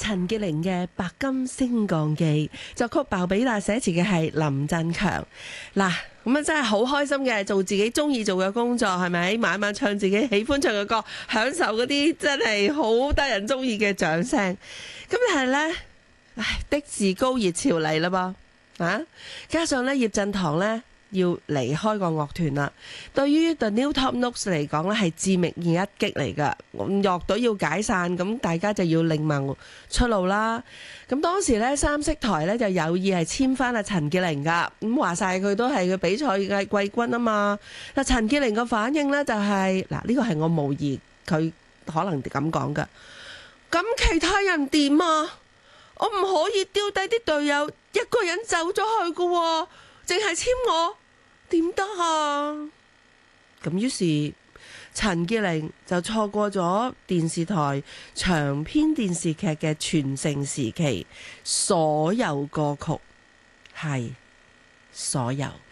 陳潔靈嘅《白金升降機》，作曲鮑比達，寫詞嘅係林振強。嗱，咁啊真係好開心嘅，做自己中意做嘅工作，係咪？晚晚唱自己喜歡唱嘅歌，享受嗰啲真係好得人中意嘅掌聲。咁但係呢，的士高熱潮嚟啦噃，加上呢葉振棠呢要離開個樂團啦，對於 The New Top Notes 嚟講咧係致命一擊嚟噶。樂隊要解散，咁大家就要另謀出路啦。咁當時咧三色台咧就有意係簽翻阿陳潔靈噶，咁話晒佢都係個比賽嘅季軍啊嘛。但陳潔靈個反應咧就係嗱，呢個係我模擬佢可能咁講噶。咁其他人點啊？我唔可以丟低啲隊友一個人走咗去噶喎，淨係簽我點得啊？咁於是陳潔靈就錯過咗電視台長篇電視劇嘅全盛時期，所有歌曲係所有。